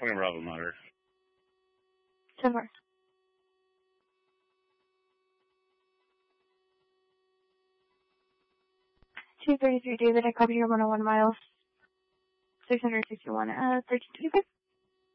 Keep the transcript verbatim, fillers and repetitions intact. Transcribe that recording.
twenty Bravo Motor. ten four. two thirty-three, David, I copy your one oh one miles. six hundred sixty-one, uh, thirteen twenty-five.